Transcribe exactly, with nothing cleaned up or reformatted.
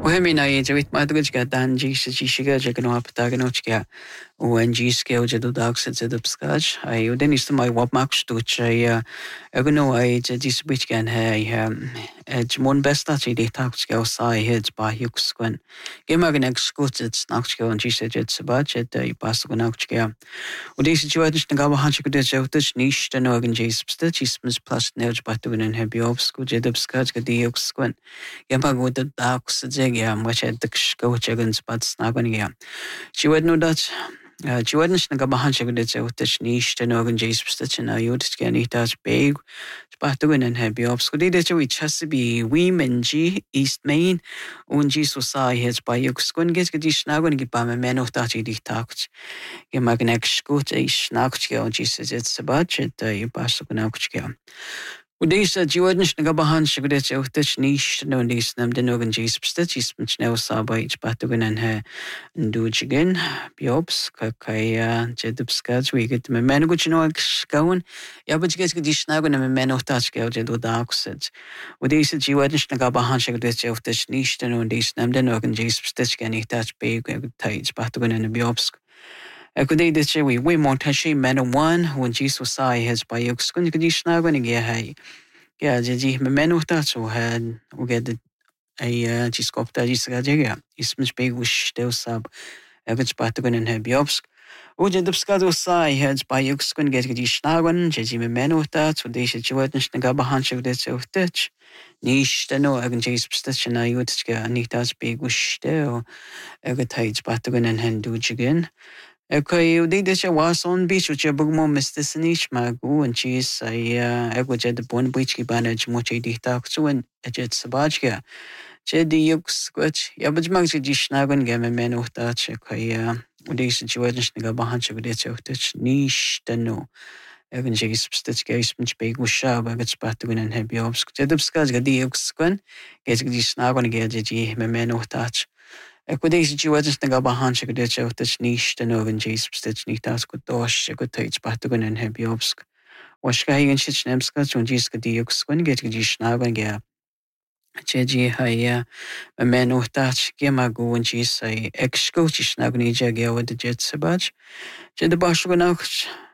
وهمنا يجويت ما أدرج قدان جيس جيشيغا جاكنو أبتاغنوشكا وان جيسكي وجدو داكس زدبسكاج أي ودن يستمعي وابماكش توتشاي أغنو أي جديس بيتكان هاي جمون بستا جيدي تاكشكا وصاي هيد باهيوكسكوان جيما غنك سكوتت ناكشكا وان جيسا جد سبا جد يباسكو ناكشكا وديس جوادش نغابا هانشكو دي جوتش نيش تنو أغن جيس بستا جيس مز بلاس نيوج باتوغنن هبيوبسكو جدبسكاج قديوكسكوان Yamba go the dogs jegam, which at the go chickens but snagging. She would know that. She wouldn't snag a bahanchik that out the niche and organ jays stitch and I would scan it as big. Spatugan and happy obscure that which has to be women G East Main un G society by Yuxquin gets get snaggon give by a man of that he talks. You magnex scoot a snagchka and she says it's a budget, you pass up an outchka. وديس جوادنش نقبهان شغلت أو تشنيش نو ديس نم دنوغن جيس بستجيس مش نو صابا يجباتوغن انها ندوجين بيوبس كاكايا جدبسكاج ويجد ممانو قوش نو اكشكاون يابج جيس قديش ناغن ممانو تاشكاو جدو داكسج وديس جوادنش نقبهان شغلت أو تشنيش نو ديس نم دنوغن جيس بستجيس يحتاج بيغ يجباتوغن انها بيوبس Kudai de chewi we montashi man one when Jesus sai has by yoxkun kadishna when ge hay. Ya jeji menu tatsu had we get a chiskopta jisgaja. Ismish big wish still sub evans patagon and hebjobsk. Uja dubskado sai heads by yoxkun get kadishna one, jeji menu tats with this situation nagabahanch of this of touch. Nish the no agan jas station I would get anitas big wish still. Egatage patagon and henduj again. Okay, ودي دشة واصون بيش وجابوا مو مستثنيش معقو انشيس اي اقو جد بون بيش كي بانج مو شي دي تاكسو ان اجد سباجكا جدي يوكس كوتش يا بجمع جديش ناغن جامع منو تاتش كي وديش جوادنش نغا بانش وديش اوتش نيش تنو اغن جيس بستش جيس منش بيغو شاب اغد سباتو ان هبيوبس جد بسكاج جدي يوكس كون جيس جديش ناغن جدي منو تاتش Ek deze jiwadas na gabahan siya kudet siya utas nish ta nogan jis pstich ni tas kutosh siya kutay patugan and hebiobsk. Wash kahigan siya chnemska chun jis kadiyuks kun get jish nagan gya. Cheji haya menu tach gemagu and jis ay eksko jish nagni jagya wad jet sabaj. Jed bashugan akch